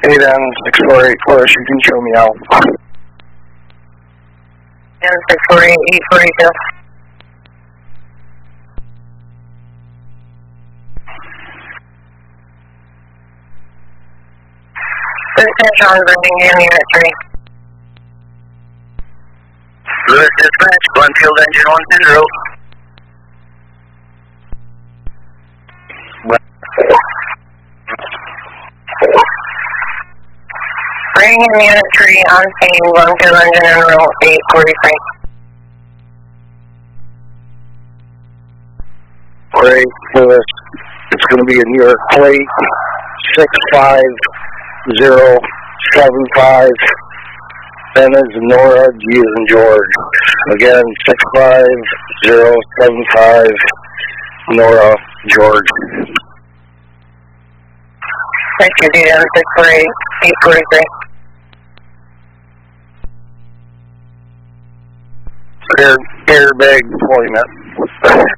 Hey then, 648 Flores, you can show me out. And 648 842. This is John Birmingham, Unit 3. Lewis Dispatch, Glenfield Engine 110. Birmingham Unit 3 on scene, Glenfield Engine en route 843. Great, Lewis. It's going to be a New York plate, 65075. N as in Nora, G as in George. Again, 65075, Nora, George. Thank you, DN 648 843. Airbag deployment.